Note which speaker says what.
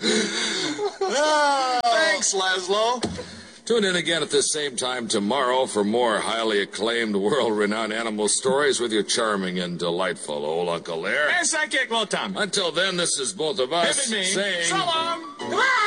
Speaker 1: Thanks, Laszlo.
Speaker 2: Tune in again at this same time tomorrow for more highly acclaimed, world-renowned animal stories with your charming and delightful old Uncle Lair.
Speaker 1: And sidekick Lotam.
Speaker 2: Until then, this is both of us
Speaker 1: Him and me.
Speaker 2: saying...
Speaker 1: So long.
Speaker 3: Goodbye.